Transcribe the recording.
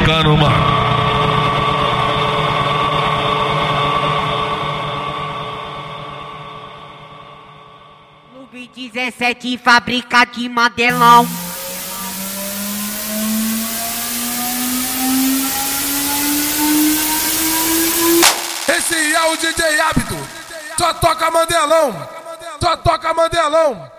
brincando, mano. Clube 17, fábrica de Mandelão. Esse é o DJ Hábito, só toca Mandelão, só toca Mandelão.